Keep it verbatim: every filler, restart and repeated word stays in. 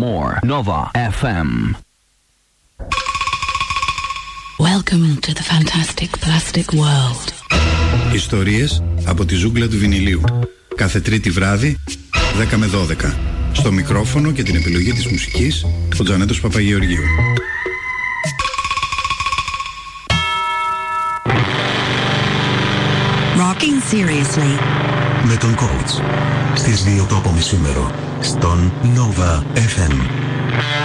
more. Nova εφ εμ. Welcome to the fantastic plastic world. Ιστορίες από τη ζούγκλα του βινιλίου. Κάθε Τρίτη βράδυ, δέκα με δώδεκα. Στο μικρόφωνο και την επιλογή της μουσικής, ο Τζανέτος Παπαγεωργίου. Rocking seriously. Με τον coach. Στις δύο το απομισήμερο. Στον Nova εφ εμ.